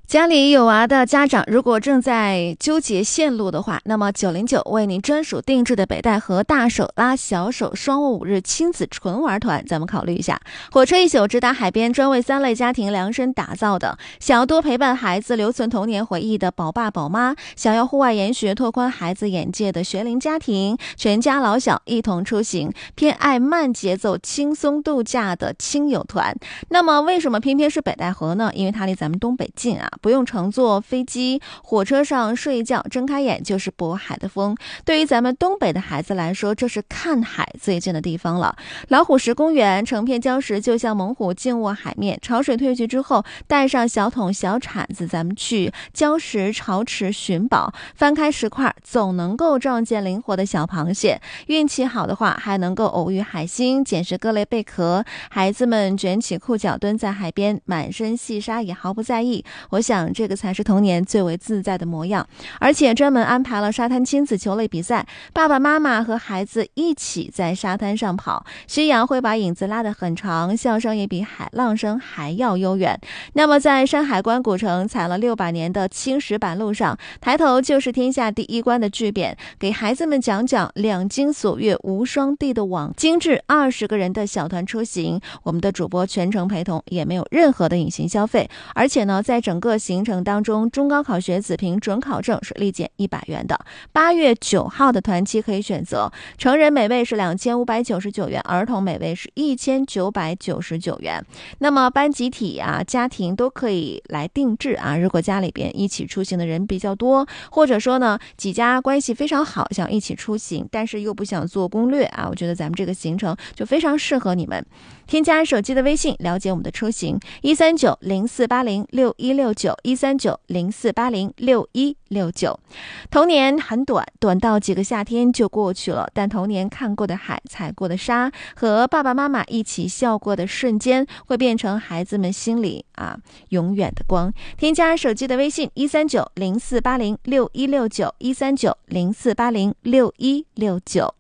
家里有娃的家长如果正在纠结线路的话，那么909为您专属定制的北戴河大手拉小手双5日亲子纯玩团，咱们考虑一下。火车一宿直达海边，专为3类家庭量身打造的，想要多陪伴孩子留存童年回忆的宝爸宝妈，想要户外研学拓宽孩子眼界的学龄家庭，全家老小一同出行，偏爱慢节奏轻松度假的亲友团。那么为什么偏偏是北戴河呢？因为它离咱们东北近啊，不用乘坐飞机，火车上睡一觉，睁开眼就是渤海的风。对于咱们东北的孩子来说，这是看海最近的地方了。老虎石公园成片礁石就像猛虎静卧海面，潮水退去之后，带上小桶小铲子，咱们去礁石潮池寻宝，翻开石块总能够撞见灵活的小螃蟹，运气好的话还能够偶遇海星，捡拾各类贝壳。孩子们卷起裤脚蹲在海边，满身细沙也毫不在意。我想这个才是童年最为自在的模样。而且专门安排了沙滩亲子球类比赛，爸爸妈妈和孩子一起在沙滩上跑，夕阳会把影子拉得很长，笑声也比海浪声还要悠远。那么在山海关古城踩了600年的青石板路上，抬头就是天下第一关的巨匾，给孩子们讲讲两京所阅无双地的网，精致20个人的小团出行，我们的主播全程陪同，也没有任何的隐形消费。而且呢，在整个行程当中，中高考学子凭准考证是立减100元的。8月9号的团期可以选择，成人每位是2599元，儿童每位是1999元。那么班集体啊，家庭都可以来定制啊。如果家里边一起出行的人比较多，或者说呢几家关系非常好，想一起出行，但是又不想做攻略啊，我觉得咱们这个行程就非常适合你们。添加手机的微信了解我们的出行13904806169，13904806169。童年很短，短到几个夏天就过去了，但童年看过的海，踩过的沙，和爸爸妈妈一起笑过的瞬间，会变成孩子们心里永远的光。添加手机的微信13904806169，13904806169。